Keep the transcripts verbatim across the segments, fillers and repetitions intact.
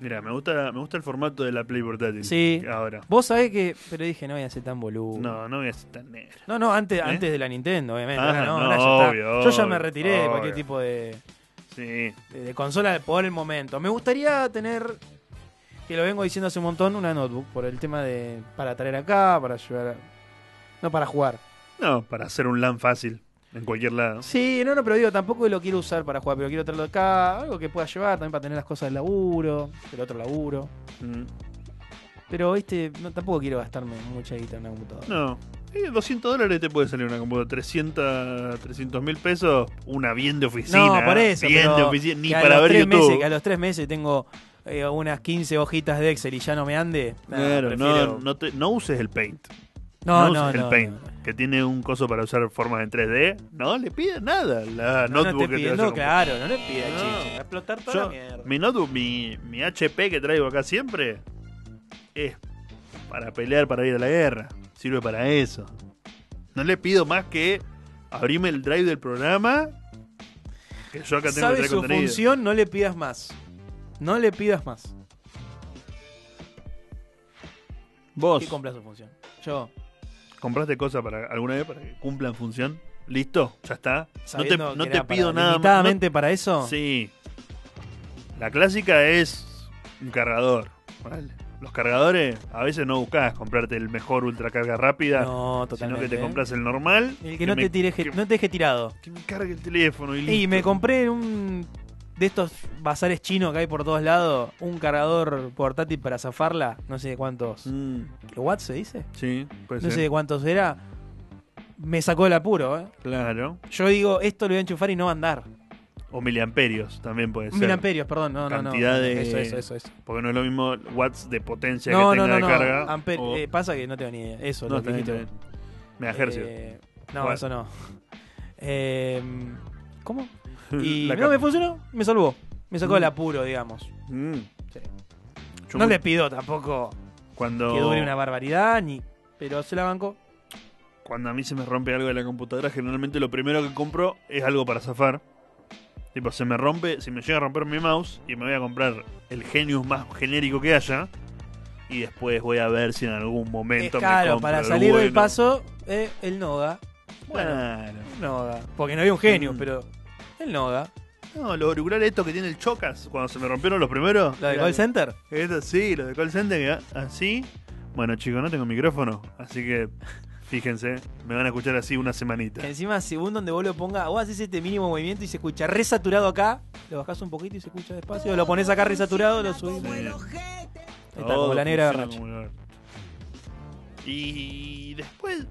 Mira, me gusta, me gusta el formato de la Play portátil. Sí. Ahora. Vos sabés que... Pero dije, no voy a ser tan boludo. No, no voy a ser tan negro. No, no, antes, ¿Eh? antes de la Nintendo, obviamente. Ah, ahora no, no, ahora ya está. obvio, Yo ya obvio, me retiré de obvio. cualquier tipo de, Sí. de, de consola por el momento. Me gustaría tener, que lo vengo diciendo hace un montón, una notebook. Por el tema de... Para traer acá, para llevar... a- no para jugar. No, para hacer un LAN fácil. En cualquier lado. Sí, no, no, pero digo, tampoco lo quiero usar para jugar, pero quiero traerlo acá, algo que pueda llevar también para tener las cosas del laburo, del otro laburo. Mm. Pero, viste, no, tampoco quiero gastarme mucha guita en una computadora. No. Eh, doscientos dólares te puede salir una computadora. trescientos mil pesos, una bien de oficina. No, por eso, Bien pero de oficina. Ni que a para los ver tres YouTube. meses, que a los tres meses tengo eh, unas quince hojitas de Excel y ya no me ande. Nah, Claro, prefiero- no, no, te- no uses el Paint. no, uses no, el no, Paint, no, no. que tiene un coso para usar formas en tres D. No le pides nada. La No, no notebook estoy que te pidiendo, vas a comprar. claro, no le pida No. chiche, va a explotar toda Yo- la mierda. mi notebook, mi, mi H P que traigo acá siempre, es para pelear, para ir a la guerra. Sirve para eso. No le pido más que abrirme el drive del programa, que yo acá tengo que ¿Sabe traer su contenido. función? No le pidas más. No le pidas más. Vos ¿Qué compra su función? Yo, compraste cosas para alguna vez para que cumplan función. ¿Listo? ¿Ya está? No te, sabiendo no que te era pido para- nada más. limitadamente para eso. No- sí. La clásica es un cargador. Vale. Los cargadores, a veces no buscas comprarte el mejor ultracarga rápida, No, sino totalmente. que te ¿eh? compras el normal. El que no me- te, tire, que- no te deje tirado. que me cargue el teléfono y listo. Y me compré un de estos bazares chinos que hay por todos lados, un cargador portátil para zafarla, no sé de cuántos Mm, kilowatts se dice, sí, puede no ser. sé de cuántos era, me sacó el apuro, ¿eh? Claro. Yo digo, esto lo voy a enchufar y no va a andar. O miliamperios también puede ser. Miliamperios, perdón, no, no, no. Cantidad de- Eso, eso, eso. eso. Porque no es lo mismo watts de potencia No, que no, tenga no, de no. carga. Amper- o- eh, pasa que no tengo ni idea. Eso, no, lo que está bien, dijiste está vos. bien. Megahercios. Eh, no, Bueno. eso no. Eh, ¿Cómo? Y La no, cap- me funcionó, me salvó. Me sacó Mm. el apuro, digamos. Mm. Sí. Yo No mu- le pido tampoco cuando, que dure una barbaridad, ni pero se la banco. cuando a mí se me rompe algo de la computadora, generalmente lo primero que compro es algo para zafar. Tipo, se me rompe, si me llega a romper mi mouse y me voy a comprar el Genius más genérico que haya. Y después voy a ver si en algún Es momento me caro, compro para el salir del bueno. paso, eh, el Noga. Bueno, Claro. el Noga. Porque no había un genio, Mm. pero el Noga. No, los auriculares estos que tiene el Chocas, cuando se me rompieron los primeros. ¿La de Eran- call center? Estos sí, los de call center, que va así. Bueno, chicos, no tengo micrófono, así que fíjense, me van a escuchar así una semanita. Encima, según donde vos lo pongas, vos haces este mínimo movimiento y se escucha resaturado acá, lo bajás un poquito y se escucha despacio, lo pones acá resaturado, lo subís. Sí. Ahí está, Todo como la negra de funciona Racha. como la- Y después.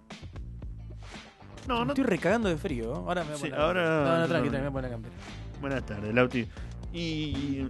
No, Me no. estoy recagando de frío, ¿eh? Ahora me voy a Sí, poner la ahora- campera. No, no, no. tranqui, tranqui, me voy a poner la campera. Buenas tardes, Lauti. Y.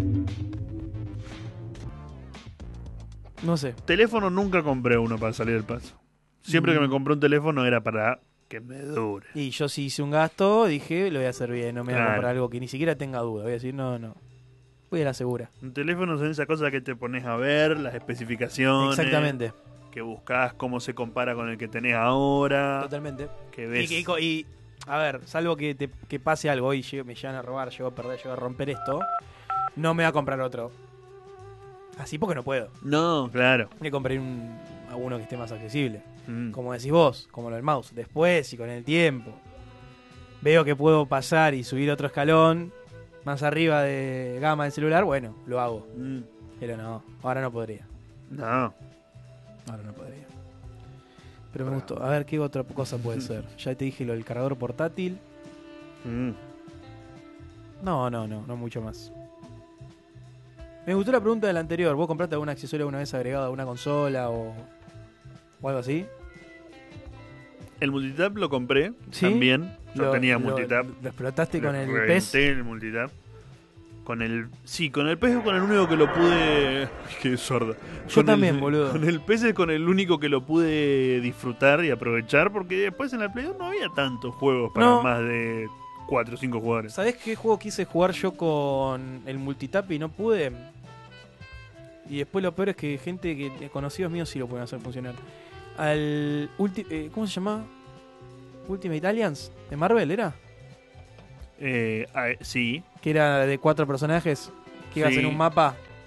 No sé. Teléfono nunca compré uno para salir del paso. Siempre que Mm. me compré un teléfono era para que me dure. Y yo si hice un gasto, dije, lo voy a hacer bien, no me voy a Claro. comprar algo que ni siquiera tenga duda. Voy a decir, no, no. Voy a la segura. Un teléfono son esas cosas que te pones a ver, las especificaciones. Exactamente. Que buscas cómo se compara con el que tenés ahora. Totalmente. Que Y, ves. que- y, a ver, salvo que, te, que pase algo y llegue- me llegan a robar, llego a perder, llego a romper esto, no me voy a comprar otro. Así porque no puedo. No, claro. Me compré un, a uno que esté más accesible. Mm. Como decís vos, como lo del mouse. Después y con el tiempo, veo que puedo pasar y subir otro escalón más arriba de gama del celular, bueno, lo hago. Mm. Pero no, ahora no podría. No. Ahora no podría. Pero me gustó. A ver, ¿qué otra cosa puede ser? Ya te dije lo del cargador portátil. Mm. No, no, no, no mucho más. Me gustó la pregunta del anterior. ¿Vos compraste algún accesorio alguna vez agregado a una consola o, o algo así? El multitap lo compré ¿Sí? también. Yo Lo- tenía lo- multitap. ¿Lo explotaste con Lo el P E reventé S? el multitap. Con el. Sí, con el P E S es con el único que lo pude. Qué sorda. Yo Con también, el, boludo. Con el P E S es con el único que lo pude disfrutar y aprovechar. Porque después en la Play dos no había tantos juegos para No. más de cuatro o cinco jugadores. ¿Sabés qué juego quise jugar yo con el multitap y no pude? Y después lo peor es que gente que conocidos míos sí lo pueden hacer funcionar. Al ulti- eh, ¿cómo se llama? Ultimate Alliance de Marvel era, Eh, ah, sí. que era de cuatro personajes que ibas Sí. en un mapa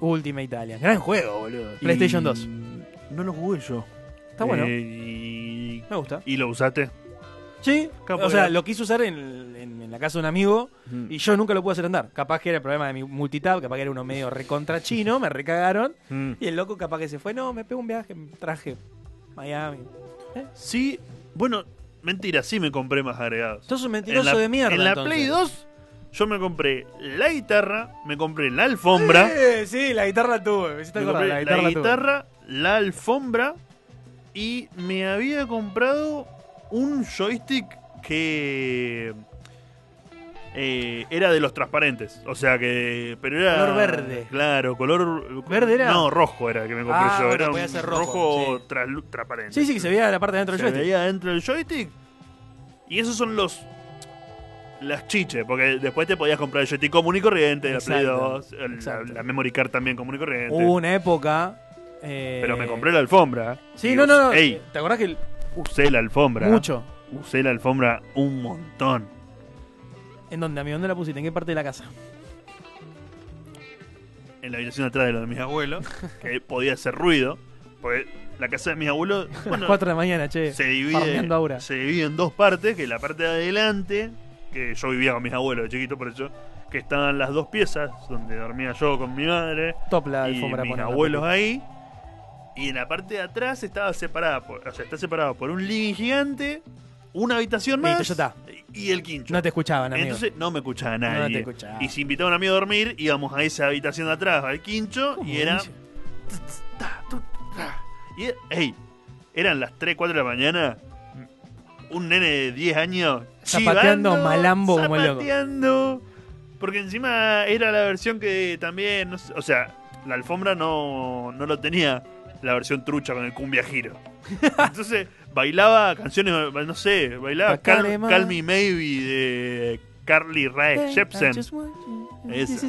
Ultima Italia. Gran juego, boludo. PlayStation Y dos. No lo jugué yo. Está bueno. Eh, y... Me gusta. ¿Y lo usaste? Sí. Capaz O sea, era- lo quise usar en, en- en la casa de un amigo y yo nunca lo pude hacer andar. Capaz que era el problema de mi multitap, capaz que era uno medio recontra chino, me recagaron. Mm. Y el loco capaz que se fue, no, me pegó un viaje, me traje Miami. Sí, bueno, mentira, sí me compré más agregados. Sos un En mentiroso la, de mierda. en la entonces. Play dos yo me compré la guitarra, me compré la alfombra, Eh, sí, la guitarra la tuve. Me hiciste me acordar, compré la la guitarra la tuve. guitarra, la alfombra y me había comprado un joystick que eh, era de los transparentes, o sea que, pero era Color verde. claro, color ¿Verde era? no, rojo era el que me compré Ah, yo, bueno, era podía un ser rojo, rojo, sí. traslu- transparente. Sí, sí, que se veía la parte de adentro del Se joystick. veía dentro del joystick. Y esos son los las chiches, porque después te podías comprar el joystick común y corriente, la Play Exacto, dos, el- la, exacto. la memory card también común y corriente. Hubo una época. eh, Pero me compré la alfombra. Sí, Y no, no, no. Ey, ¿Te acordás que el- usé la alfombra. mucho? Usé la alfombra un montón. ¿En dónde, amigo? ¿Dónde la pusiste? ¿En qué parte de la casa? En la habitación atrás de lo de mis abuelos, que podía hacer ruido. Porque la casa de mis abuelos, bueno, cuatro de la mañana, che. se divide, farmeando aura. se divide en dos partes, que la parte de adelante, que yo vivía con mis abuelos de chiquito, por eso, que estaban las dos piezas, donde dormía yo con mi madre, Top la y alfombra. mis poner la abuelos película. ahí. Y en la parte de atrás estaba separada, por, o sea, está separado por un living gigante, una habitación más Listo, ya está. y el quincho. No te escuchaban, amigo. Entonces no me escuchaba No nadie. te escuchaba. Y si invitaba a un amigo a dormir, íbamos a esa habitación de atrás, al quincho, ¿Cómo y era... dice? ta, tu, ta. Y era- ey, eran las tres, cuatro de la mañana, un nene de diez años Zapateando chivando, malambo como el loco. zapateando, porque encima era la versión que también, no sé, o sea, la alfombra no, no lo tenía la versión trucha con el cumbia giro. Entonces bailaba canciones, no sé, bailaba Call, Bacarema. Call Me Maybe de Carly Rae Jepsen. Esa.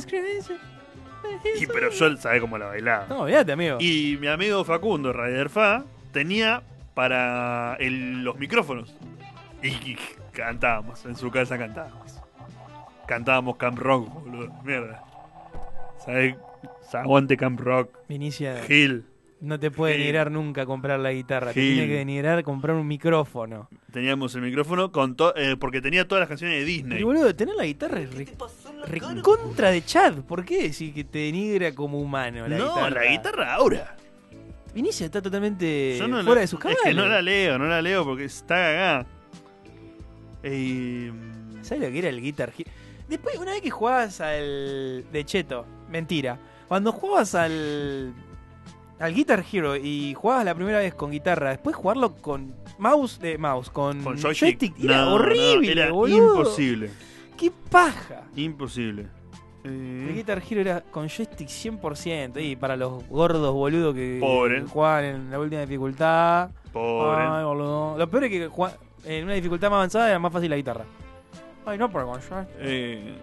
Y pero yo sabía cómo la bailaba. No, olvídate, amigo. Y mi amigo Facundo, Raider Fa, tenía para el- los micrófonos. Y, y cantábamos, en su casa cantábamos. Cantábamos Camp Rock, boludo. Mierda. ¿Sabes? Aguante Camp Rock. Vinicia, Gil. no te puede Gil. denigrar nunca comprar la guitarra. Te Gil. tiene que denigrar comprar un micrófono. Teníamos el micrófono con to- eh, porque tenía todas las canciones de Disney. Pero boludo, tener la guitarra es re, recontra de Chad. ¿Por qué decir que te denigra como humano la no, guitarra? la guitarra ahora. Vinicia está totalmente Yo no fuera la- de sus Es cabales. que no la leo, no la leo porque está cagada. Eh, ¿Sabes lo que era el Guitar Hero? Después, una vez que jugabas al... De Cheto, mentira. Cuando jugabas al... Al Guitar Hero y jugabas la primera vez con guitarra, después jugarlo con mouse de mouse, con, con joystick. era No, no, horrible, era boludo. imposible. ¡Qué paja! Imposible. El Eh, Guitar Hero era con joystick cien por ciento. Y para los gordos boludos que Pobre. jugaban en la última dificultad. pobre. Ay, boludo. Lo peor es que jugá- en una dificultad más avanzada era más fácil la guitarra. Ay, no, pero con joystick. Eh,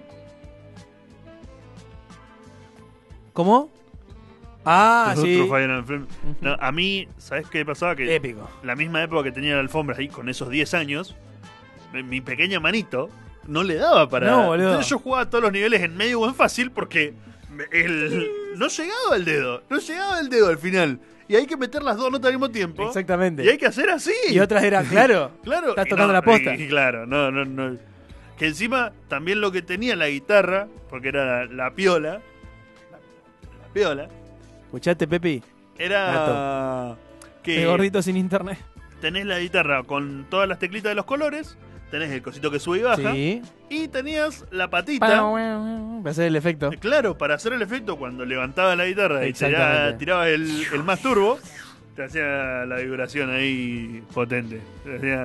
¿Cómo? Ah, los sí. otros Fire and Flame. Ujú. No, a mí, ¿sabes qué pasaba? Que Épico. la misma época que tenía la alfombra ahí, con esos diez años, mi- mi pequeña manito no le daba para... No, boludo. Entonces yo jugaba todos los niveles en medio o en fácil porque me- el, no llegaba el dedo. No llegaba el dedo al final. Y hay que meter las dos notas al mismo tiempo. Exactamente. Y hay que hacer así. Y otras eran, claro. Claro. Estás y tocando no, la posta. y- y claro, no, no, no. Que encima también lo que tenía la guitarra, porque era la, la piola, la, la piola, ¿Escuchaste, Pepi? era El que gordito sin internet. tenés la guitarra con todas las teclitas de los colores, tenés el cosito que sube y baja, Sí. y tenías la patita. Para hacer el efecto. eh, Claro, para hacer el efecto cuando levantabas la guitarra y tiraba- Exactamente. tirabas el, el más turbo, te hacía la vibración ahí potente. Te hacía...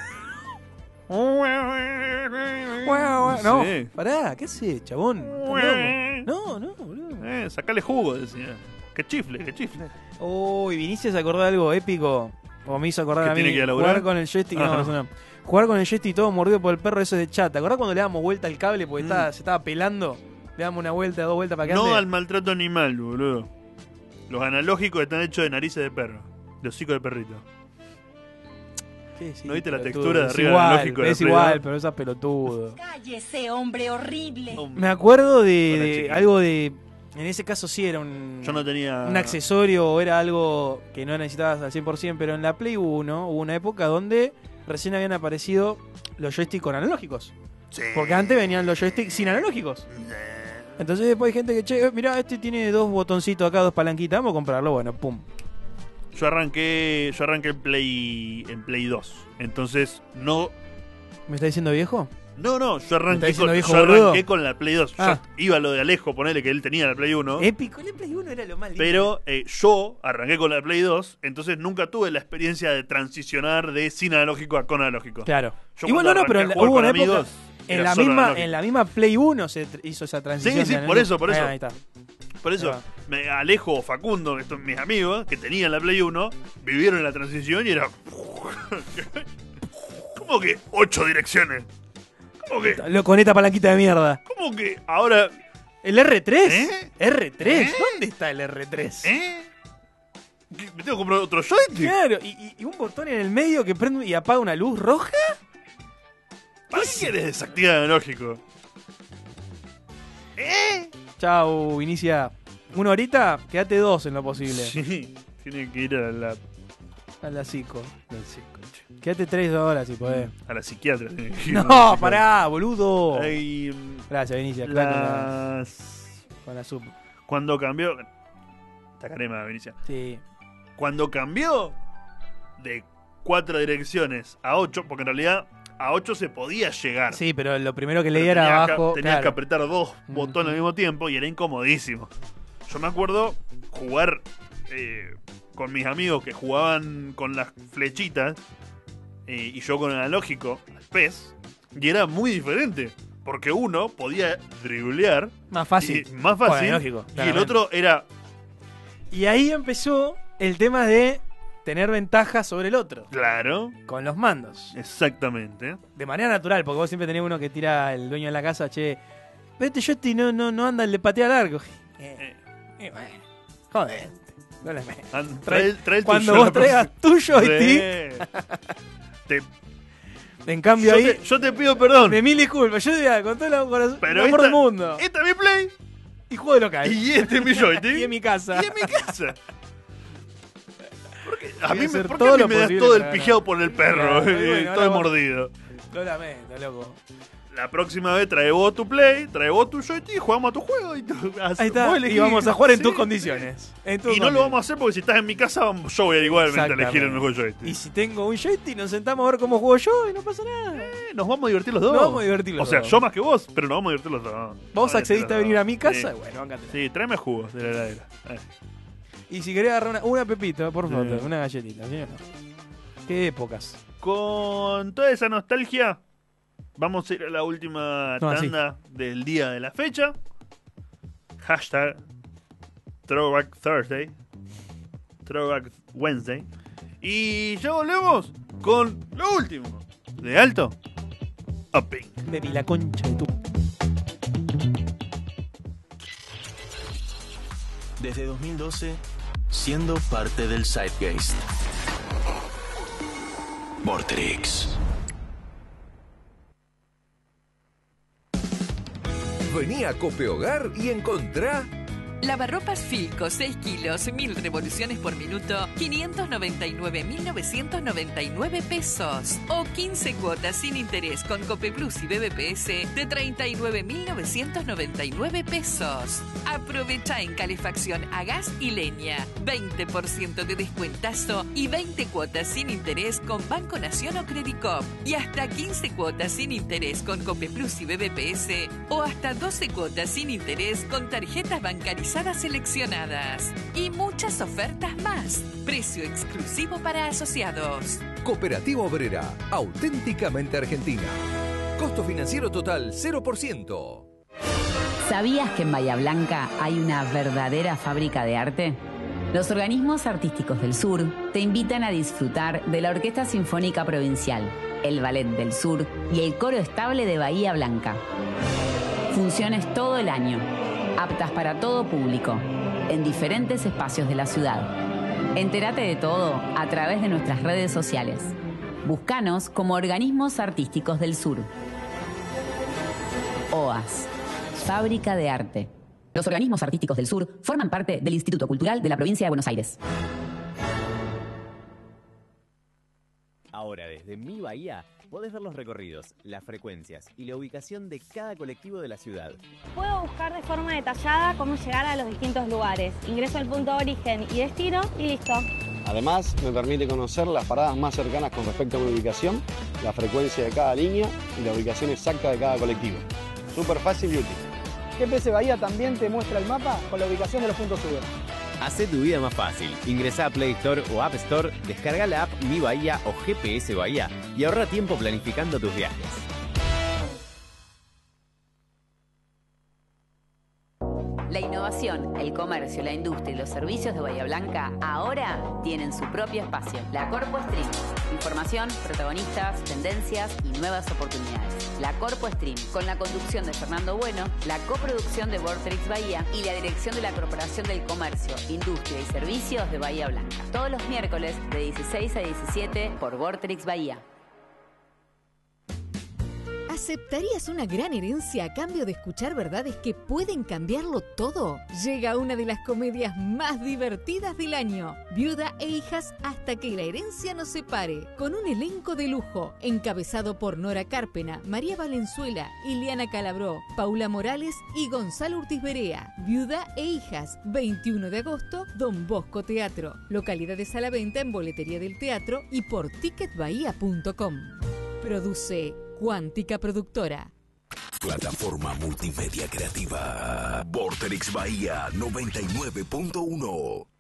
No, Sí. pará, ¿qué haces, chabón? ¿Estás loco? No, no, boludo. Eh, sacale jugo, decía. Que chifle, que chifle. Uy, Vinicius se acordó de algo épico. O me hizo acordar ¿Que a mí. tiene que ir a laburar? Jugar con el joystick. No, Ajá. eso no. Jugar con el joystick todo mordido por el perro, eso es de chat. ¿Te acordás cuando le damos vuelta al cable porque Mm. estaba- se estaba pelando? Le damos una vuelta, dos vueltas para que No ande. al maltrato animal, boludo. Los analógicos están hechos de narices de perro. De hocico de perrito. Sí, sí, ¿No viste la pelotudo. textura de Es arriba del igual, analógico de Es Play igual, dos? pero esa pelotudo. Cállese, hombre horrible. Me acuerdo de, Hola, de chiquito. algo de En ese caso sí era un, Yo no tenía... un accesorio o era algo que no necesitabas al cien por ciento, pero en la Play uno hubo una época donde recién habían aparecido los joysticks con analógicos. Sí. Porque antes venían los joysticks sin analógicos. Eh, Entonces después hay gente que, che, mirá, este tiene dos botoncitos acá, dos palanquitas, vamos a comprarlo, bueno, pum. Yo arranqué, yo arranqué en Play, en Play dos. Entonces, no... ¿Me está diciendo viejo? No, no, yo ¿Me está arranqué, diciendo con, viejo yo boludo? arranqué con la Play dos. Ah. Yo iba a lo de Alejo, ponele que él tenía la Play uno. Épico, el Play uno era lo más lindo. Pero eh, yo arranqué con la Play dos, entonces nunca tuve la experiencia de transicionar de sin analógico a con analógico. Claro. Yo Y bueno, cuando no, pero en arranqué la- a jugar hubo una con época... amigos, En era la, solo misma, analógico. en la misma Play uno se tr- hizo esa transición. Sí, sí, de por eso, analógico. por eso. Ahí, ahí está. Por eso, Ahí me, Alejo o Facundo, estos mis amigos que tenían la Play uno, vivieron la transición y era... ¿Cómo que ocho direcciones? ¿Cómo que, Lo- Con esta palanquita de mierda. cómo que ahora... ¿El R tres? ¿Eh? ¿R tres? ¿Eh? ¿Dónde está el R tres? ¿Eh? ¿Qué, ¿Me tengo que comprar otro joystick? Claro, y, y- y un botón en el medio que prende y apaga una luz roja. ¿Para qué quieres desactivar el analógico? ¿Eh? Chau, inicia. Una horita, quédate dos en lo posible. Sí, tiene que ir a la... A la psico. a la psico- Quédate tres horas si podés. A la psiquiatra. tiene que ir. No, pará, boludo. Ay, mm, Gracias, Vinicia. Claro, con la- las... con la sub. Cuando cambió... Tacarema, Vinicia. Sí. Cuando cambió de cuatro direcciones a ocho, porque en realidad a ocho se podía llegar. Sí, pero lo primero que Pero leía era tenías que- abajo. Tenías claro. que apretar dos Mm. botones al mismo tiempo y era incomodísimo. Yo me acuerdo jugar eh, con mis amigos que jugaban con las flechitas eh, y yo con el analógico al P E S, y era muy diferente. Porque uno podía driblear Más fácil. y- más Con fácil analógico, y el claramente. otro era Y ahí empezó el tema de tener ventaja sobre el otro. claro, Con los mandos. exactamente. De manera natural, porque vos siempre tenés uno que tira el dueño de la casa, che, vete Joystick, no, no, no anda el de patea largo. Eh, eh, bueno, joder. No le metas. Ah, Trae- trae- trae el Cuando tuyo, vos traigas tu joystick, Sí. Te- en cambio yo, ahí, te, yo te pido perdón. de mil disculpas, yo diría, con todo el corazón, Pero el amor esta- del mundo. Esta es mi play Y juego de local. y este es mi joystick. Y en mi casa. Y en mi casa. Porque a Voy a mí, me, hacer ¿por qué todo a mí lo me das posible todo el para pijeado por el perro? Claro, y bueno, todo ahora vos- mordido. Lo lamento, loco. La próxima vez trae vos tu play, trae vos tu joystick y jugamos a tu juego. Y tú- Ahí está. vos Y elegís. vamos a jugar en Sí. tus condiciones. En tus Y no lo condiciones. vamos a hacer porque si estás en mi casa, vamos- yo voy a igualmente a elegir el mejor joystick. Y si tengo un joystick, nos sentamos a ver cómo juego yo y no pasa nada. Eh, nos vamos a divertir los dos. Nos vamos a divertir los O sea, dos. yo más que vos, pero nos vamos a divertir los dos. Vos Vamos accediste a divertir venir los a mi dos. casa, Sí. bueno, bancátela. Sí, tráeme jugos de la heladera. Eh. Y si querés agarrar una, una pepita, por favor, Sí. una galletita, ¿sí o no? Qué épocas. Con toda esa nostalgia, vamos a ir a la última No, así. tanda del día de la fecha. Hashtag Throwback Thursday. Throwback Wednesday. Y ya volvemos con lo último de Alto Upping. Baby, la concha de tu... Desde dos mil doce, siendo parte del Zeitgeist. Vortrix. Vení a Cope Hogar y encontrá Lavarropas Filco, seis kilos, mil revoluciones por minuto, quinientos noventa y nueve mil novecientos noventa y nueve pesos. O quince cuotas sin interés con Copeplus y B B P S de treinta y nueve mil novecientos noventa y nueve pesos. Aprovecha en calefacción a gas y leña. veinte por ciento de descuentazo y veinte cuotas sin interés con Banco Nación o Credicop. Y hasta quince cuotas sin interés con Copeplus y B B P S. O hasta doce cuotas sin interés con tarjetas bancarizadas seleccionadas. Y muchas ofertas más. Precio exclusivo para asociados. Cooperativa Obrera, auténticamente argentina. Costo financiero total cero por ciento. ¿Sabías que en Bahía Blanca hay una verdadera fábrica de arte? Los organismos artísticos del sur te invitan a disfrutar de la Orquesta Sinfónica Provincial, el Ballet del Sur y el Coro Estable de Bahía Blanca. Funciones todo el año, aptas para todo público, en diferentes espacios de la ciudad. Entérate de todo a través de nuestras redes sociales. Búscanos como Organismos Artísticos del Sur. O A S, Fábrica de Arte. Los organismos artísticos del sur forman parte del Instituto Cultural de la Provincia de Buenos Aires. Ahora, desde Mi Bahía, podés ver los recorridos, las frecuencias y la ubicación de cada colectivo de la ciudad. Puedo buscar de forma detallada cómo llegar a los distintos lugares. Ingreso al punto de origen y destino y listo. Además, me permite conocer las paradas más cercanas con respecto a mi ubicación, la frecuencia de cada línea y la ubicación exacta de cada colectivo. Súper fácil y útil. G P S Bahía también te muestra el mapa con la ubicación de los puntos U B. Hacé tu vida más fácil. Ingresá a Play Store o App Store, descarga la app Mi Bahía o G P S Bahía y ahorra tiempo planificando tus viajes. La innovación, el comercio, la industria y los servicios de Bahía Blanca ahora tienen su propio espacio. La Corpo Stream. Información, protagonistas, tendencias y nuevas oportunidades. La Corpo Stream, con la conducción de Fernando Bueno, la coproducción de Vorterix Bahía y la dirección de la Corporación del Comercio, Industria y Servicios de Bahía Blanca. Todos los miércoles de dieciséis a diecisiete por Vorterix Bahía. ¿Aceptarías una gran herencia a cambio de escuchar verdades que pueden cambiarlo todo? Llega una de las comedias más divertidas del año, Viuda e Hijas hasta que la herencia nos separe, con un elenco de lujo, encabezado por Nora Cárpena, María Valenzuela, Ileana Calabró, Paula Morales y Gonzalo Urtiz Berea. Viuda e Hijas, veintiuno de agosto, Don Bosco Teatro. Localidades a la venta en boletería del teatro y por ticket bahía punto com. Produce Cuántica Productora. Plataforma multimedia creativa. Vorterix Bahía noventa y nueve punto uno.